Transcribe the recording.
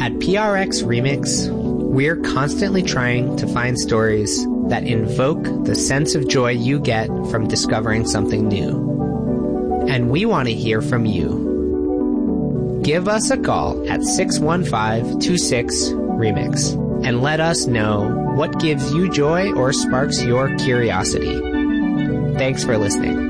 At PRX Remix, we're constantly trying to find stories that invoke the sense of joy you get from discovering something new. And we want to hear from you. Give us a call at 615-26-REMIX and let us know what gives you joy or sparks your curiosity. Thanks for listening.